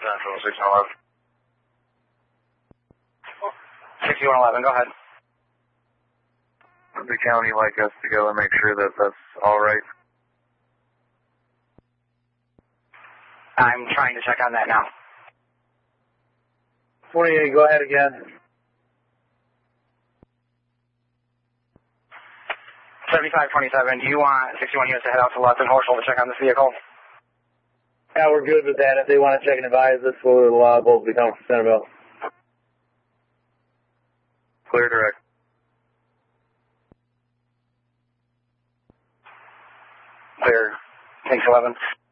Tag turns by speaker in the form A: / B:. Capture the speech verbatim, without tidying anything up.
A: Central, six one eleven.
B: sixty-one eleven, go ahead.
A: Would the county like us to go and make sure that that's all right?
B: I'm trying to check on that now.
C: twenty-eight, go ahead again.
B: seventy-five twenty-seven, do you want sixty-one units to head out to Lutz and Horschel to check on this vehicle?
C: Yeah, we're good with that. If they want to check and advise us, we'll allow both to become from Centerville.
A: Clear direct.
B: Clear. Thanks, eleven.